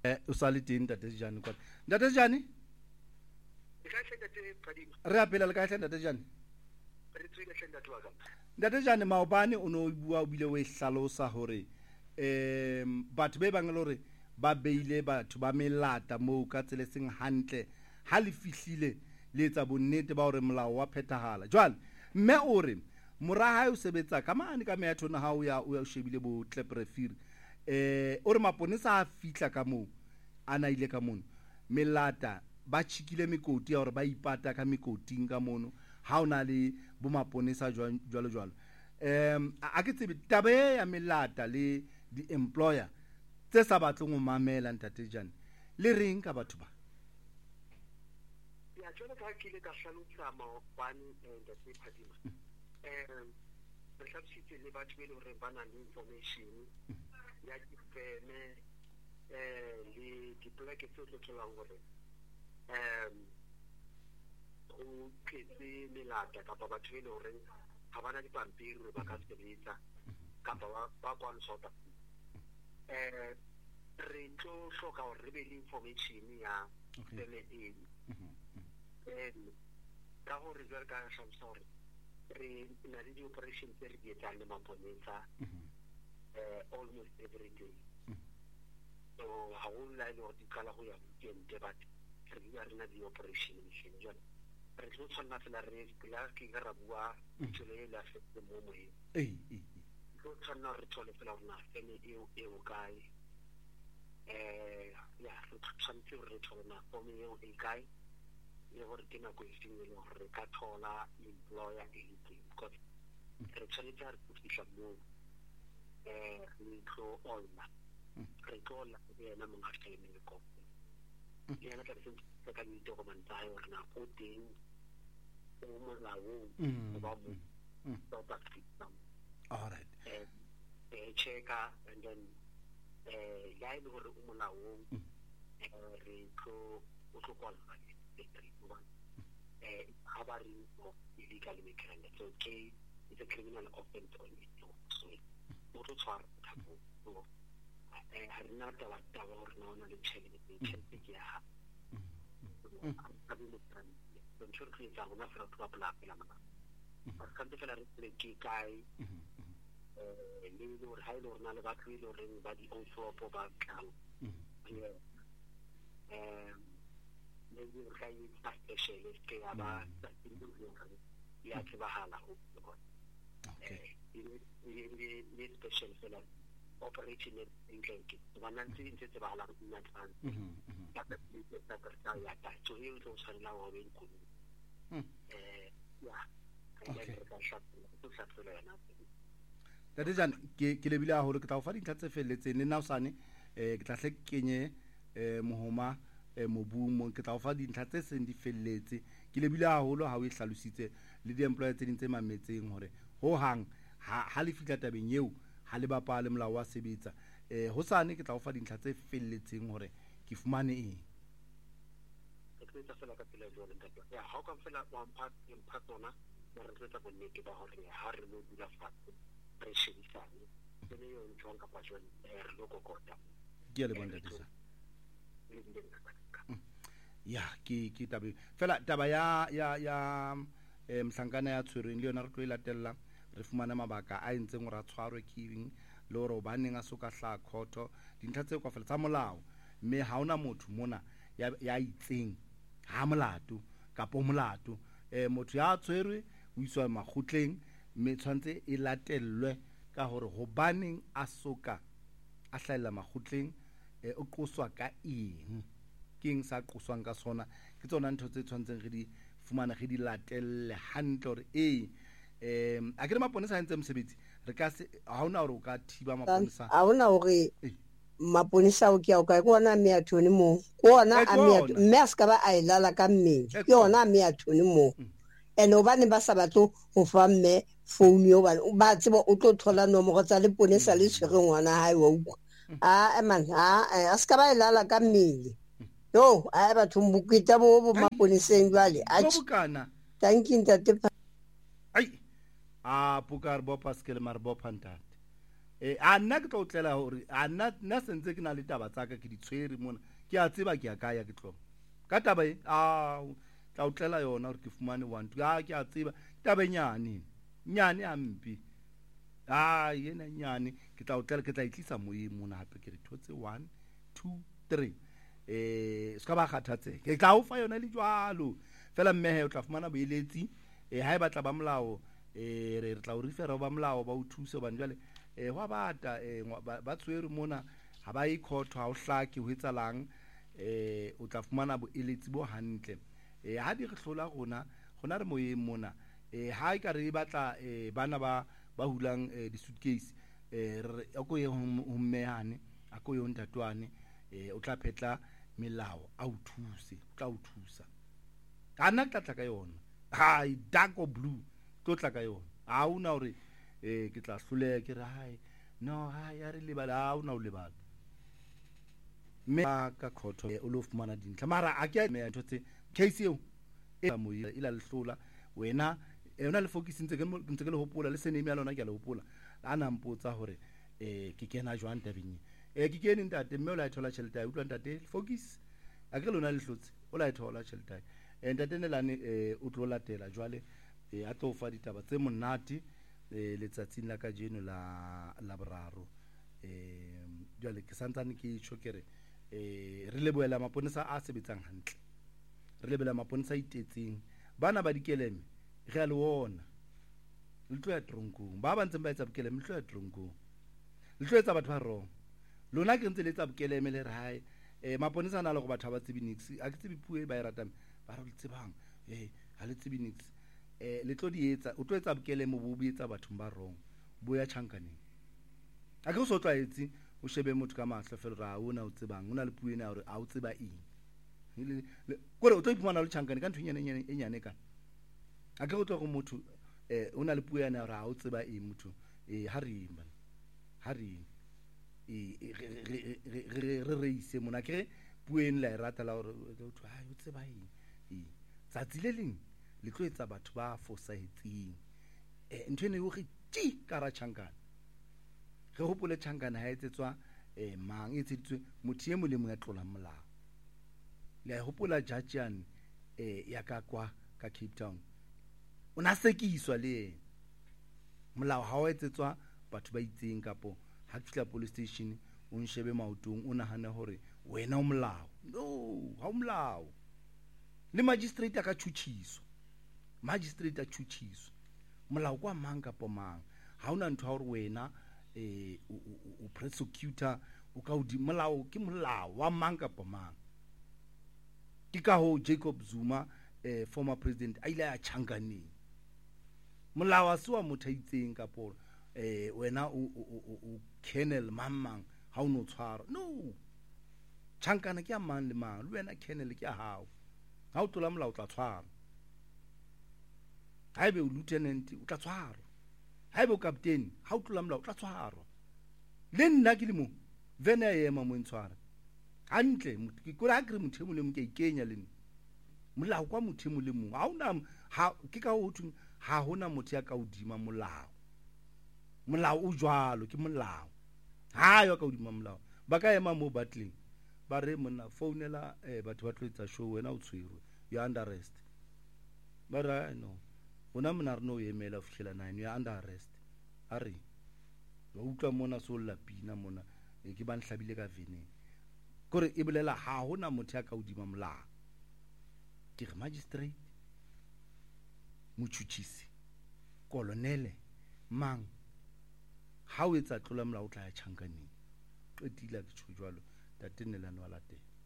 o sa le teng Ntate Sejane kwa. Ntate Sejane re apela le ka hle Ntate Sejane. Ntate Sejane maobane o no bua o bile o e hlalosa hore batho be bang le hore ba beile batho ba melata moo ka tsele seng hantle ha le fihlile le etsa bonnete ba hore molao wa phethahala. Jwale mme o re moraha o sebetsa ka mane ka meathona ha o ya shebile bo Kleprefir o re maponesa a fihla ka moo ana ile ka mono melata ba tshikile mekoti ya hore ba ipata ka mekoting ka mono ha ona le bo maponesa jwalo a ke tsebe tabe ya melata le di employer tse sa batleng o mamela Ntate Sejane le reng ka batho ba ya jwale ka kile ka hlalosa maobane Ntate Phadima re hlabisitse le batho be le hore ba na le information ya difeme le dipoleke tse tlo tholang hore o phetse melata kapa batho be le hore ha bana dipampiri ba ka sebetsa kapa ba kwano South Africa re tlo hloka hore re be le information ya feme ka hore jwale ka hlalosa hore re na le di-operation tse re di etsang le maponesa almost every day so ha o la le hore di qala ho ya weekend but re dula re na di-operation jwale re tlo tshwanela fela re la ke ka ra bua tshole la fetse mo moyeng tlo tshwanela re thole fela hore na feme eo kae ya re tshwanetse re thole na fome eo e kae le gore ke nako e feng le hore re ka thola employer anything because re tshwanetse re fihla moo re tlo olla le yena monga tlemeng ko le yena ka se ka ditokomane tsa hae hore na o teng o molaong o ba mo South Africa. All right. Checker and then ya ile hore o molaong re tlo o tlo kwala habari of illegal immigrant. So okay, it's a criminal offense on its own. So what was our taboo? So I not the or no the check ya. Don't you think that one for a black lama? Or something like the guy lead or hide or not about real or anybody also about maybe we can use that specialist ke aba ya ke bahala ho okay ini special fela operation in Kenki bananti intse bahala in advance but the secretary ya ta so he will sala wa ben ku ya okay Ntate Sejane ke lebile a holo ke tla o fa dintlha tse felletseng le nna o sane ke tla hle kenye mohoma mobung mo ke tla o fa dintlha tse seng di felletse ke lebile haholo ha o e hlalositse le di-employer tse ding tse mametseng hore ho hang ha le fihla tabeng eo ha le bapa le molao wa sebetsa ho sane ke tla o fa dintlha tse felletseng hore ke fumane eng ke tla fela ka pele jwale ntate ya ha o ka fela one part ona re tla go nnete ba hore ha re mo dula fatshe re shebisane le yo ntshwang ka pa jwale re lo kokota ke le bonda disa ya ke tabe fela taba ya mhlankana ya tshwereng le yona re tlo ilatella re fumana mabaka a entseng gore a tshwarwe keng le gore ba neng a soka hla khotho dintlha tse kwa fela tsa molao mme ha ona motho mona ya itseng ha molato kapo molato motho ya tshwerwe o iswa makgotleng mme tshwantse e latellwe ka hore ho baneng a soka a hlaela makgotleng o qoswa ka eng keng sa qoswang ka sona ke tsona ntho tse tshwantseng re di fumana re di latelle hantle hore a ke re maponesa a ntse mosebetsi re ka se ha ona hore o ka thiba maponesa ha ona hore maponesa o ke a o ka bona me a thone mo bona a me a ska ba a ilala ka mmedi ke ona me a thone mo ene o bane ba sa batlo ho fa mme phone yo ba tsebo o tlo thola nomoro tsa le ponesa le tshwere ngwana hae wa utlwa man a ska ba ilala ka mmedi yo a ba thumbukita bo maponeseng jwale a bokana thank you ntate ai pukar bo paskele mar bo pantat a nna ke tlo tlela hore a nna sentse ke na le taba tsa ka ke di tshwere mona ke a tseba ke a kaya ke tlo ka taba e tla o tlela yona hore ke fumane 1 2 ke a tseba taba nyane ampe yena nyane ke tla o tlela ke tla itlisa moyeng mona hape ke re thotse 1 2 3 ska ba kgathatse ke tla o fa yona le jwalo fela mmehe o tla fumana boeletsi ha e batla ba molao re tla o rifera ba molao ba o thuse ba njale wa bata ba tswere mona ha ba e khotho ha o hlaki ho etsalang o tla fumana boeletsi bo hantle ha di re hlola gona re moyeng mona ha e ka re batla bana ba hulang di suitcase a ko ye ho mmehane a ko yo ntatwane o tla phetla melao a o thuse o tla o thusa kana tla ka yona dark or blue tla ka yona ha una hore ke tla hloleha ke re ya re lebala ha una o lebala me ka khotho o lo fumana dintlha mara a ke me ntse case eo mo ila le hlola wena yona le focus ntse ke le hopola le senemi ya lona ke le hopola ana mpotsa hore ke kena jwang tabeng ke kene ntate mme o la thola tšhelete ya utlwa ntate focus a ke lona le hlotse o la thola tšhelete ntate ne lane o tlo latela jwale a tlo fa ditaba tse monate letsatsing la ka jeno la boraro jwale ke santsane ke tshokere re leboela maponesa a sebetsang hantle re leboela maponesa itetseng bana ba dikeleme ge a le wona le tlo ya tronkong ba ntseng ba etsa bokeleme le tlo ya tronkong le tlo etsa batho ba rong lona ke ntse le etsa bokeleme le re hae maponesa na le go batho ba tsebi nix a ke tsebi puo e ba e ratang ba re le tsebang ha le tsebi nix le tlo di etsa o tlo etsa bokeleme bo etsa batho ba rong bo ya tjhankaneng a ke so tlwaetse o shebe motho ka mahlo fela ra ona o tsebang ona le puo ena hore a o tseba eng kore o tlo iphumana le tjhankane ka ntho e nyane ka a ke go tlo go motho ona le puo ena hore a o tseba eng motho ha re ise mona ke puo ena la e rata la hore o tseba eng tsatsi le leng le tlo etsa batho ba fosahetseng ntho ene o ge ka ra tjhankane ge hopole tjhankane ha etsetswa mang e etseditswe motho e mo le mo ya tlolang molao le hopola judgean ya ka kwa ka Cape Town o na sekiswa le molao ha o etsetswa batho ba itseng kapo ha fihla police station o nshebe maotong o nahana hore wena o molao no ha o molao le magistrate ka chuchiso magistrate a chuchiso molao kwa mang kapo mang ha una ntho hore wena o prosecutor o ka odi molao ke molao wa mang kapo mang ke ka ho Jacob Zuma former president a ile a tjhankaneng molao a se wa motho itseng kapo wena o kennel mamang ha o no tshwara no tjhankana ke a mang le mang le wena kennel ke a hao ha o tola molao tla tshwara ha ebe o lieutenant o tla tshwara ha ebe o captain ha o tola molao tla tshwara le nna ke le mo vena ye ma mo ntshwara hantle ke kora ke re motho mo le mo ke ikenya le nna molao kwa motho mo le mo ha ona ha ke ka ho thung ha hona motho ya ka udima molao o jwalo ke molao ha yo ka udima molao ba ka ema mo battling ba re monna founela batho ba tloetsa show wena o tshwerwe you under arrest ba ra no bona mona re no emela fihlela 9 you under arrest a re wa utlwa mona so la pina mona ke ba nhlabile ka veneng kore e bolela ha hona motho ya ka udima molao ke re magistrate motšhutšhisi kolonele mang ha o etsa tlola molao o tla ya tjhankaneng qetile ke tšho jwalo tatenelano wa latela